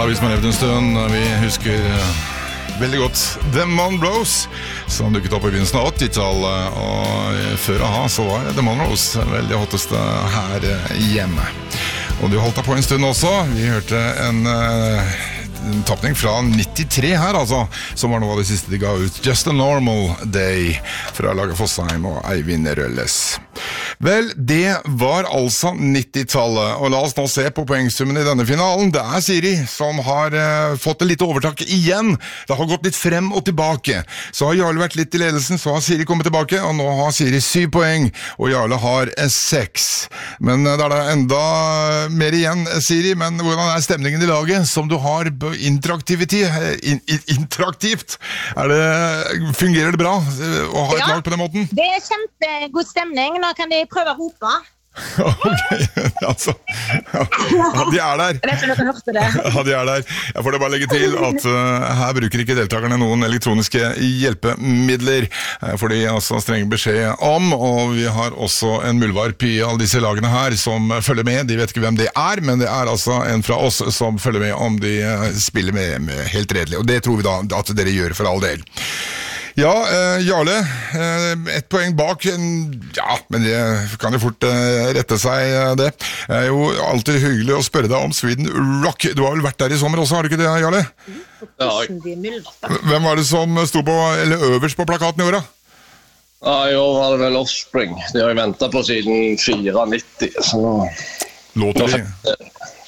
Ja, vi som har levd en stund, vi husker veldig godt The Monroes, som dukket opp i begynnelsen av 80-tallet, og før aha så var The Monroes veldig hotteste her hjemme. Og de holdt deg på en stund også. Vi hørte en tappning fra 93 her, altså, som var noe av det siste de ga ut. Just a Normal Day fra Lage Fossheim og Eivind Rølles. Vel, det var altså 90-tallet, og la oss nå se på poengsummen i denne finalen. Det er Siri som har fått et litt overtak igjen. Det har gått litt frem og tilbake. Så har Jarle vært litt i ledelsen, så har Siri kommet tilbake, og nå har Siri 7 poeng, og Jarle har 6. Men det er da enda mer igjen, Siri, men hvordan er stemningen i laget som du har interaktivt? Fungerer det bra å ha et lag på den måten? Det er kjempegod stemning. Nå kan de prøve å rope. Ok, altså ja, de er der. Jeg vet ikke om dere hørte det. Ja, de er der. Jeg får det bare legge til at her bruker ikke deltakerne noen elektroniske hjelpemidler, for de altså streng beskjed om, og vi har også en muldvarp i alle disse lagene her som følger med. De vet ikke hvem det er, men det er altså en fra oss som følger med om de spiller med helt redelig, og det tror vi da at dere gjør for all del. Ja, Jarle, 1 poeng bak, ja, men det kan jo fort rette seg det. Det er jo alltid hyggelig å spørre deg om Sweden Rock. Du har vel vært der i sommer også, har du ikke det, Jarle? Ja. Hvem var det som sto på, eller øverst på plakaten i året? Ja, i år var det vel Offspring. De har jo ventet på siden 94, så nå... Låter de?